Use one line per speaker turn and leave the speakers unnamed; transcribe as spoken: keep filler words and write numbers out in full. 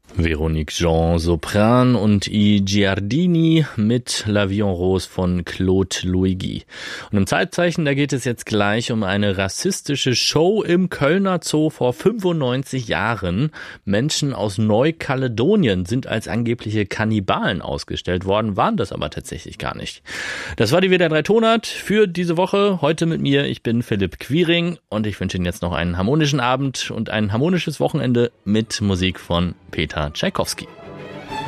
Véronique Jean, Sopran und I Giardini mit La Vie en Rose von Claude Luigi. Und im Zeitzeichen, da geht es jetzt gleich um eine rassistische Show im Kölner Zoo vor fünfundneunzig Jahren. Menschen aus Neukaledonien sind als angebliche Kannibalen ausgestellt worden, waren das aber tatsächlich gar nicht. Das war die W D R drei Tonart für diese Woche. Heute mit mir, ich bin Philipp Quiring und ich wünsche Ihnen jetzt noch einen harmonischen Abend und ein harmonisches Wochenende mit Musik von Peter Tschaikowski.